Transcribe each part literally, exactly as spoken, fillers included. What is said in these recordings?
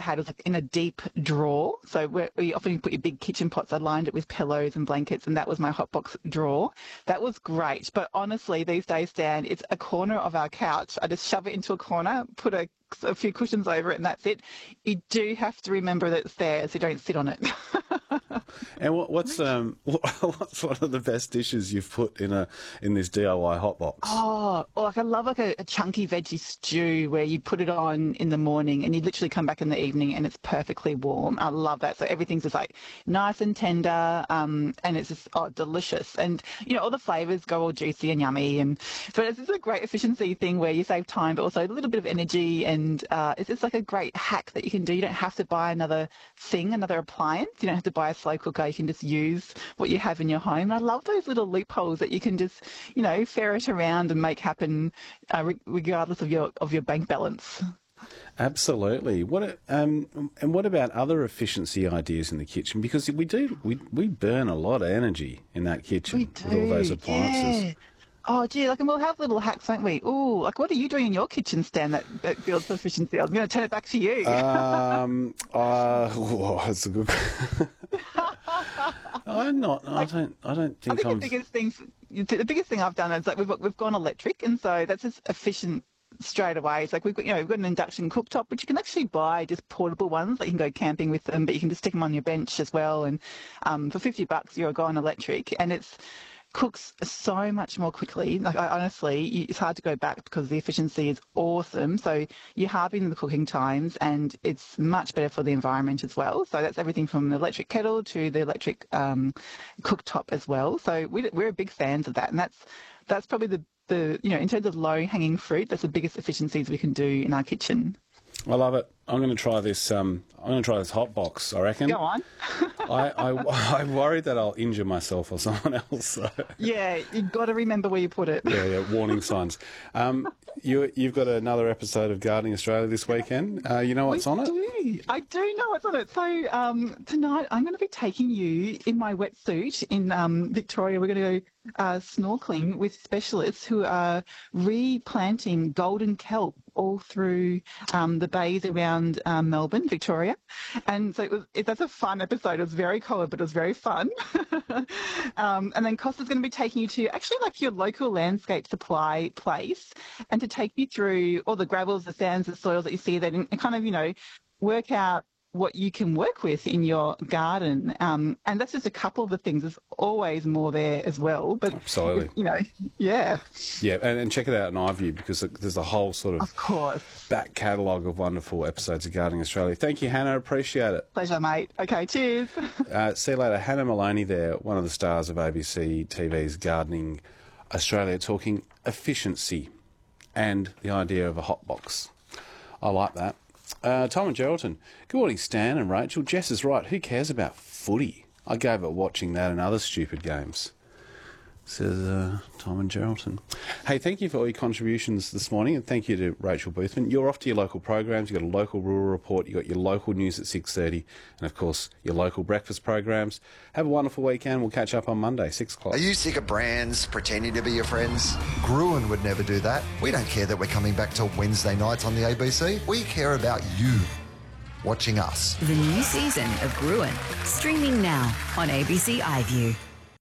had was like in a deep drawer. So where we often put your big kitchen pots. I lined it with pillows and blankets, and that was my hotbox drawer. That was great. But honestly, these days, Dan, it's a corner of our couch. I just shove it into a corner, put a, a few cushions over it, and that's it. You do have to remember that it's there, so you don't sit on it. And what, what's um what's one of the best dishes you've put in a in this D I Y hotbox? Oh, well, like I love like a, a chunky veggie stew where you put it on in the morning and you literally come back in the evening and it's perfectly warm. I love that. So everything's just like nice and tender, um, and it's just oh delicious. And you know all the flavours go all juicy and yummy. And so it's just a great efficiency thing where you save time, but also a little bit of energy. And uh, it's just like a great hack that you can do. You don't have to buy another thing, another appliance. You don't have to buy a slow cooker. You can just use what you have in your home. I love those little loopholes that you can just, you know, ferret around and make happen uh, re- regardless of your of your bank balance. Absolutely. What um and what about other efficiency ideas in the kitchen? Because we do we we burn a lot of energy in that kitchen We do, with all those appliances. yeah. Oh, gee, like, and we'll have little hacks, won't we? Ooh, like, what are you doing in your kitchen, Stan, that, that builds efficiency? I was going to turn it back to you. Um, uh, oh, that's a good. I'm not. I don't. I don't I think, think I'm. the biggest thing, the biggest thing I've done is like we've we've gone electric, and so that's just efficient straight away. It's like we've got, you know, we've got an induction cooktop, which you can actually buy just portable ones that you can go camping with them, but you can just stick them on your bench as well. And um, for fifty bucks, you're going electric, and it's cooks so much more quickly. Like I, honestly, it's hard to go back because the efficiency is awesome. So you're halving the cooking times, and it's much better for the environment as well. So that's everything from the electric kettle to the electric um, cooktop as well. So we, we're big fans of that, and that's that's probably the the you know in terms of low hanging fruit, that's the biggest efficiencies we can do in our kitchen. I love it. I'm going to try this. Um, I'm going to try this hot box. I reckon. Go on. I, I I worry that I'll injure myself or someone else. So. Yeah, you've got to remember where you put it. Yeah, yeah. Warning signs. Um, you you've got another episode of Gardening Australia this weekend. Uh, you know what's I on it? do. I do know what's on it. So um, tonight I'm going to be taking you in my wetsuit in um, Victoria. We're going to go uh, snorkeling with specialists who are replanting golden kelp all through um, the bays around um, Melbourne, Victoria. And so it was, it, that's a fun episode. It was very cold, but it was very fun. um, and then Costa's going to be taking you to actually like your local landscape supply place and to take you through all the gravels, the sands, the soils that you see there and, and kind of, you know, work out what you can work with in your garden. Um, and that's just a couple of the things. There's always more there as well. But, Absolutely. You know, yeah. Yeah, and, and check it out on iView because there's a whole sort of, of course. back catalogue of wonderful episodes of Gardening Australia. Thank you, Hannah. Appreciate it. Pleasure, mate. Okay, cheers. uh, see you later. Hannah Maloney there, one of the stars of A B C T V's Gardening Australia, talking efficiency and the idea of a hot box. I like that. Uh, Tom and Geraldton. Good morning, Stan and Rachel. Jess is right. Who cares about footy? I gave up watching that and other stupid games, says uh, Tom and Geraldton. Hey, thank you for all your contributions this morning, and thank you to Rachel Boothman. You're off to your local programs. You've got a local rural report. You've got your local news at six thirty, and, of course, your local breakfast programs. Have a wonderful weekend. We'll catch up on Monday, six o'clock. Are you sick of brands pretending to be your friends? Gruen would never do that. We don't care that we're coming back to Wednesday nights on the A B C. We care about you watching us. The new season of Gruen, streaming now on A B C iView.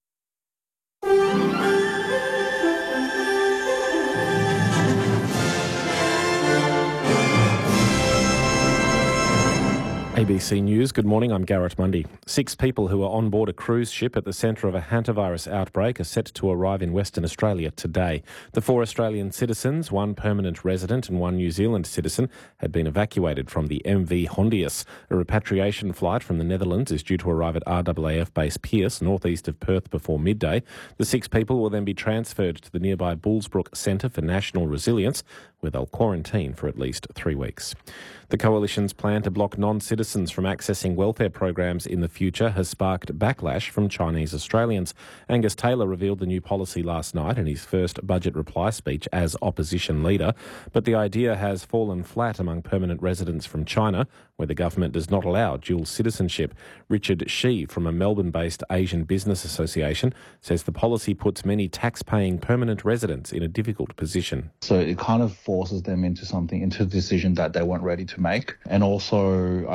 A B C News, good morning, I'm Garrett Mundy. Six people who are on board a cruise ship at the centre of a hantavirus outbreak are set to arrive in Western Australia today. The four Australian citizens, one permanent resident and one New Zealand citizen, had been evacuated from the M V Hondius. A repatriation flight from the Netherlands is due to arrive at R A A F base Pearce, northeast of Perth, before midday. The six people will then be transferred to the nearby Bullsbrook Centre for National Resilience, where they'll quarantine for at least three weeks. The Coalition's plan to block non-citizens from accessing welfare programs in the future has sparked backlash from Chinese Australians. Angus Taylor revealed the new policy last night in his first budget reply speech as opposition leader, but the idea has fallen flat among permanent residents from China, where the government does not allow dual citizenship. Richard Shi from a Melbourne-based Asian Business Association says the policy puts many tax-paying permanent residents in a difficult position. So it kind of forces them into something, into a decision that they weren't ready to make. And also,